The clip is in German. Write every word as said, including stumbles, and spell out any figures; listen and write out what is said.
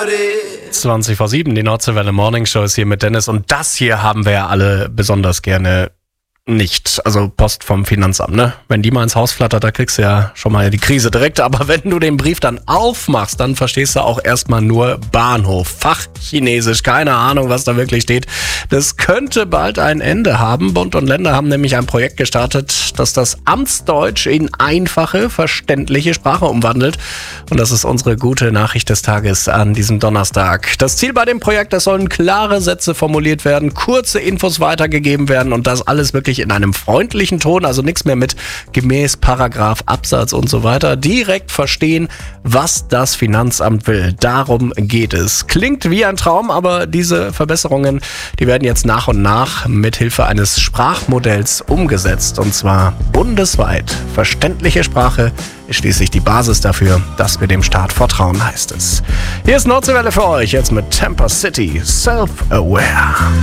zwanzig vor sieben, die Nordseewelle Morning Show ist hier mit Dennis und das hier haben wir ja alle besonders gerne nicht. Also Post vom Finanzamt, ne? Wenn die mal ins Haus flattert, da kriegst du ja schon mal die Krise direkt. Aber wenn du den Brief dann aufmachst, dann verstehst du auch erstmal nur Bahnhof. Fachchinesisch, keine Ahnung, was da wirklich steht. Das könnte bald ein Ende haben. Bund und Länder haben nämlich ein Projekt gestartet, das das Amtsdeutsch in einfache, verständliche Sprache umwandelt. Und das ist unsere gute Nachricht des Tages an diesem Donnerstag. Das Ziel bei dem Projekt, es sollen klare Sätze formuliert werden, kurze Infos weitergegeben werden und das alles wirklich in einem freundlichen Ton, also nichts mehr mit gemäß Paragraph, Absatz und so weiter. Direkt verstehen, was das Finanzamt will. Darum geht es. Klingt wie ein Traum, aber diese Verbesserungen, die werden jetzt nach und nach mit Hilfe eines Sprachmodells umgesetzt. Und zwar bundesweit. Verständliche Sprache ist schließlich die Basis dafür, dass wir dem Staat vertrauen, heißt es. Hier ist Nordseewelle für euch, jetzt mit Tampa City, Self-Aware.